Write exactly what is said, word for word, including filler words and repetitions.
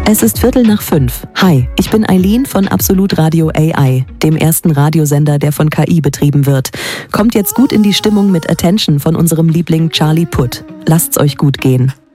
Es ist Viertel nach fünf. Hi, ich bin Eileen von Absolut Radio A I, dem ersten Radiosender, der von K I betrieben wird. Kommt jetzt gut in die Stimmung mit Attention von unserem Liebling Charlie Puth. Lasst's euch gut gehen.